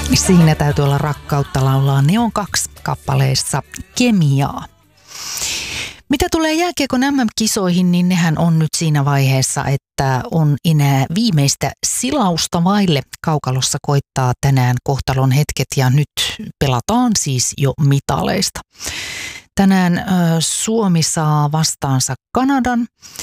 Siinä täytyy olla rakkautta laulaa Neon 2 kappaleessa Kemiaa. Mitä tulee jääkiekon MM-kisoihin, niin nehän on nyt siinä vaiheessa, että on enää viimeistä silausta vaille. Kaukalossa koittaa tänään kohtalon hetket ja nyt pelataan siis jo mitaleista. Tänään Suomi saa vastaansa Kanadan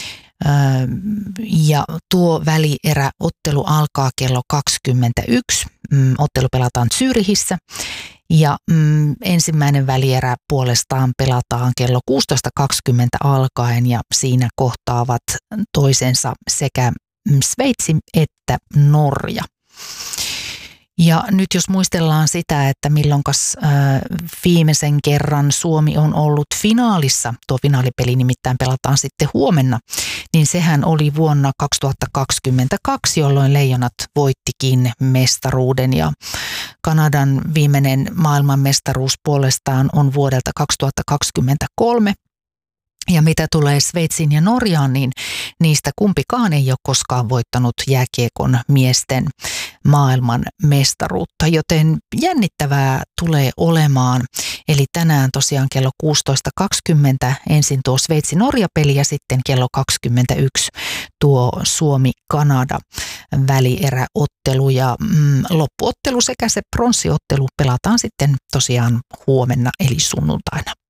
ja tuo välieräottelu alkaa kello 21. Ottelu pelataan Zürichissä. Ja ensimmäinen välierä puolestaan pelataan kello 16.20 alkaen ja siinä kohtaavat toisensa sekä Sveitsi että Norja. Ja nyt jos muistellaan sitä, että milloinkas viimeisen kerran Suomi on ollut finaalissa, tuo finaalipeli nimittäin pelataan sitten huomenna, niin sehän oli vuonna 2022, jolloin Leijonat voittikin mestaruuden ja Kanadan viimeinen maailmanmestaruus puolestaan on vuodelta 2023. Ja mitä tulee Sveitsiin ja Norjaan, niin niistä kumpikaan ei ole koskaan voittanut jääkiekon miesten maailman mestaruutta, joten jännittävää tulee olemaan. Eli tänään tosiaan kello 16.20 ensin tuo Sveitsi-Norja-peli ja sitten kello 21 tuo Suomi-Kanada välieräottelu ja loppuottelu sekä se pronssiottelu pelataan sitten tosiaan huomenna eli sunnuntaina.